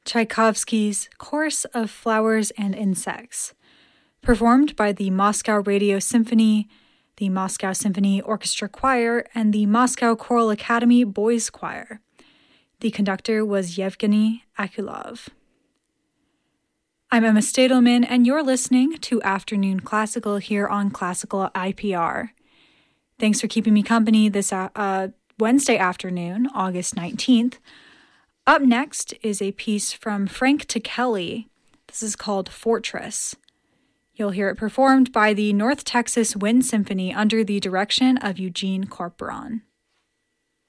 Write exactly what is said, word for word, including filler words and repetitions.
Tchaikovsky's Chorus of Flowers and Insects, performed by the Moscow Radio Symphony, the Moscow Symphony Orchestra Choir, and the Moscow Choral Academy Boys Choir. The conductor was Yevgeny Akulov. I'm Emma Stadelman, and you're listening to Afternoon Classical here on Classical I P R. Thanks for keeping me company this uh, Wednesday afternoon, August nineteenth. Up next is a piece from Frank Ticheli. This is called Fortress. You'll hear it performed by the North Texas Wind Symphony under the direction of Eugene Corporon.